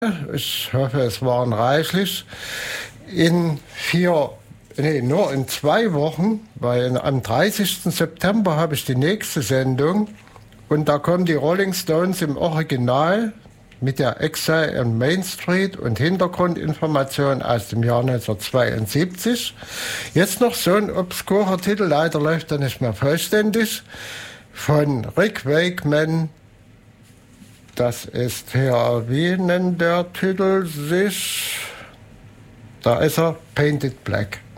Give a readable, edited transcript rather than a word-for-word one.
Ich hoffe, es waren reichlich. Nur in 2 Wochen, weil am 30. September habe ich die nächste Sendung und da kommen die Rolling Stones im Original mit der Exile on Main Street und Hintergrundinformationen aus dem Jahr 1972. Jetzt noch so ein obskurer Titel, leider läuft er nicht mehr vollständig, von Rick Wakeman. Das ist hier, wie nennt der Titel sich? Da ist er, Painted Black.